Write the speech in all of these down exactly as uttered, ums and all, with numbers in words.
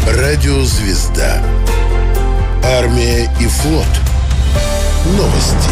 Радиозвезда. Армия и флот. Новости.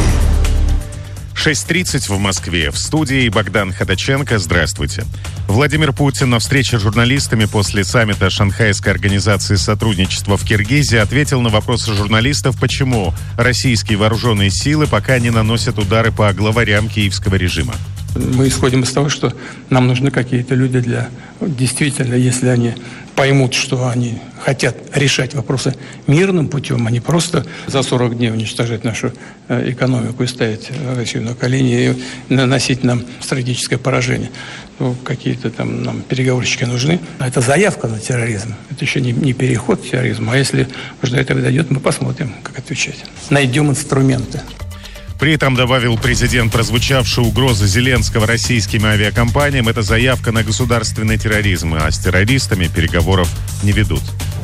шесть тридцать в Москве. В студии Богдан Ходаченко. Здравствуйте. Владимир Путин на встрече с журналистами после саммита Шанхайской организации сотрудничества в Киргизии ответил на вопросы журналистов, почему российские вооруженные силы пока не наносят удары по главарям киевского режима. Мы исходим из того, что нам нужны какие-то люди для... Действительно, если они поймут, что они хотят решать вопросы мирным путем, а не просто за сорок дней уничтожать нашу экономику и ставить Россию на колени и наносить нам стратегическое поражение. Ну, какие-то там нам переговорщики нужны. Это заявка на терроризм. Это еще не, не переход к терроризму. А если уже до этого дойдет, мы посмотрим, как отвечать. Найдем инструменты. При этом, добавил президент, прозвучавшие угрозы Зеленского российским авиакомпаниям – это заявка на государственный терроризм, а с террористами переговоров не ведут.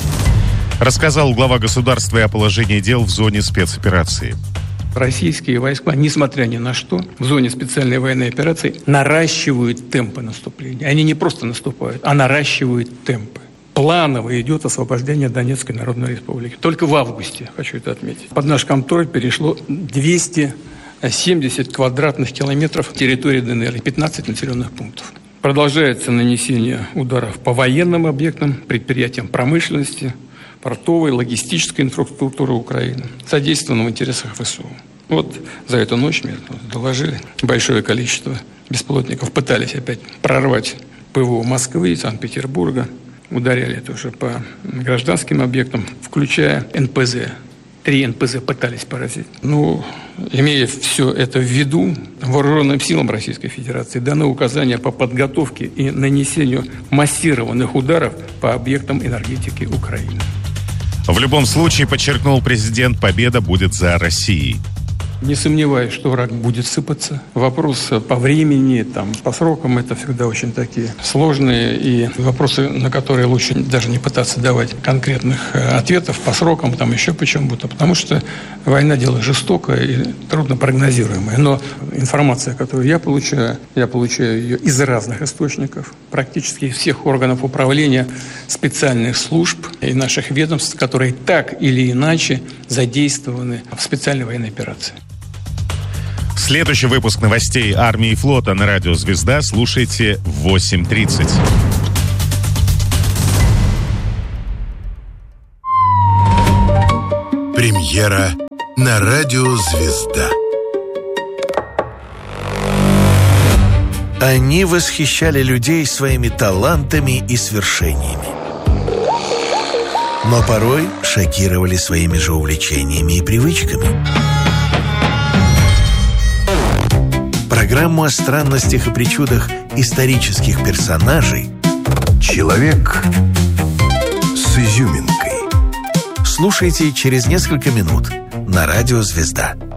Рассказал глава государства и о положении дел в зоне спецоперации. Российские войска, несмотря ни на что, в зоне специальной военной операции наращивают темпы наступления. Они не просто наступают, а наращивают темпы. Планово идет освобождение Донецкой Народной Республики. Только в августе, хочу это отметить. Под наш контроль перешло двести семьдесят квадратных километров территории ДНР и пятнадцать населенных пунктов. Продолжается нанесение ударов по военным объектам, предприятиям промышленности, портовой, логистической инфраструктуры Украины, содействованным в интересах ВСУ. Вот за эту ночь мне доложили, большое количество беспилотников пытались опять прорвать ПВО Москвы и Санкт-Петербурга. Ударяли тоже по гражданским объектам, включая эн пэ зэ. Три эн пэ зэ пытались поразить. Ну, имея все это в виду, вооруженным силам Российской Федерации даны указания по подготовке и нанесению массированных ударов по объектам энергетики Украины. В любом случае, подчеркнул президент, победа будет за Россией. Не сомневаюсь, что враг будет сыпаться. Вопрос по времени, там, по срокам – это всегда очень такие сложные и вопросы, на которые лучше даже не пытаться давать конкретных ответов по срокам, там еще почему-то, потому что война – дело жестокое и трудно прогнозируемое. Но информация, которую я получаю, я получаю ее из разных источников, практически из всех органов управления, специальных служб и наших ведомств, которые так или иначе задействованы в специальной военной операции. Следующий выпуск новостей армии и флота на радио «Звезда» слушайте в восемь тридцать. Премьера на радио «Звезда». Они восхищали людей своими талантами и свершениями. Но порой шокировали своими же увлечениями и привычками. Программу о странностях и причудах исторических персонажей «Человек с изюминкой». слушайте через несколько минут на радио «Звезда».